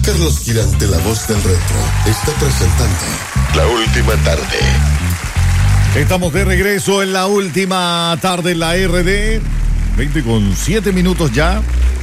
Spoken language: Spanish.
Carlos Girante, la voz del retro, está presentando La Última Tarde. Estamos de regreso en La Última Tarde en la RD. 20 con 7 minutos ya.